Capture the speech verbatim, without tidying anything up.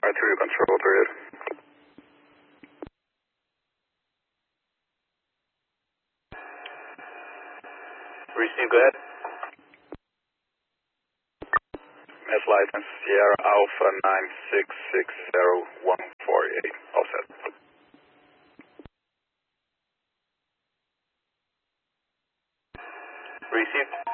R two control period. Receive, go ahead. Mass license, Sierra Alpha nine six six zero one four eight, all set. Received.